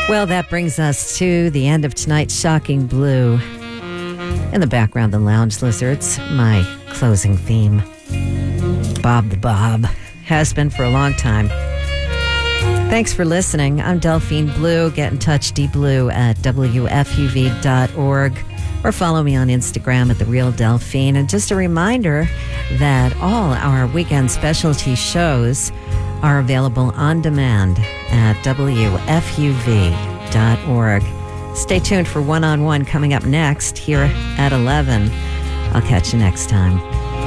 Well, that brings us to the end of tonight's Shocking Blue. In the background, the Lounge Lizards, my closing theme. Bob the Bob. Has been for a long time. Thanks for listening. I'm Delphine Blue. Get in touch, dblue at wfuv.org, or follow me on Instagram at The Real Delphine. And just a reminder that all our weekend specialty shows are available on demand at wfuv.org. Stay tuned for One on One coming up next here at 11. I'll catch you next time.